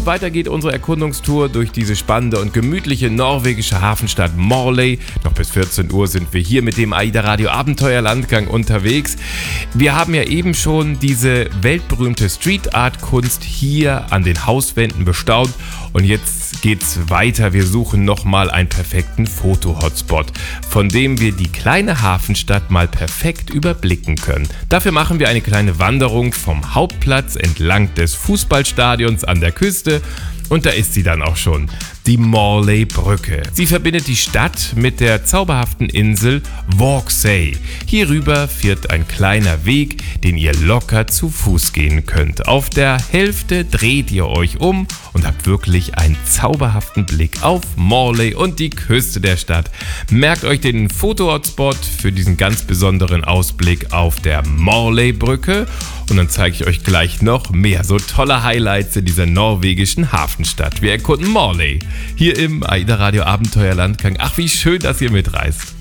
weiter geht unsere Erkundungstour durch diese spannende und gemütliche norwegische Hafenstadt Morley. Noch bis 14 Uhr sind wir hier mit dem AIDA Radio Abenteuerlandgang unterwegs. Wir haben ja eben schon diese weltberühmte Street Art Kunst hier an den Hauswänden bestaunt und jetzt geht's weiter. Wir suchen nochmal einen perfekten Foto-Hotspot, von dem wir die kleine Hafenstadt mal perfekt überblicken können. Dafür machen wir eine kleine Wanderung vom Hauptplatz entlang des Fußballstadions an der Küste und da ist sie dann auch schon, die Morley-Brücke. Sie verbindet die Stadt mit der zauberhaften Insel Walksay. Hierüber führt ein kleiner Weg, den ihr locker zu Fuß gehen könnt. Auf der Hälfte dreht ihr euch um und habt wirklich einen zauberhaften Blick auf Morley und die Küste der Stadt. Merkt euch den Foto-Hotspot für diesen ganz besonderen Ausblick auf der Morley-Brücke und dann zeige ich euch gleich noch mehr so tolle Highlights in dieser norwegischen Hafenstadt. Wir erkunden Morley hier im AIDA Radio Abenteuerlandgang. Ach, wie schön, dass ihr mitreist.